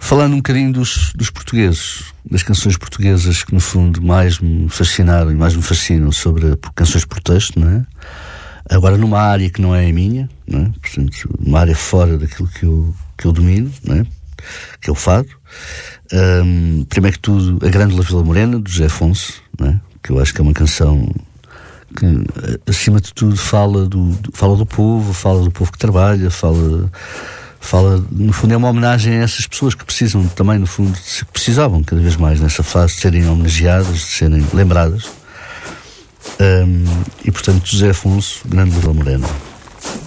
Falando um bocadinho dos portugueses, das canções portuguesas que no fundo mais me fascinaram e mais me fascinam sobre canções por texto, não é? Agora numa área que não é a minha, não é? Portanto, uma área fora daquilo que eu domino, não é? Que é o fado. Primeiro que tudo, A Grândola Vila Morena, do José Afonso, não é? Que eu acho que é uma canção que, acima de tudo, fala do povo que trabalha, fala, no fundo é uma homenagem a essas pessoas que precisam também, no fundo, que precisavam cada vez mais nessa fase de serem homenageadas, de serem lembradas. E portanto, José Afonso, Grândola Vila Morena.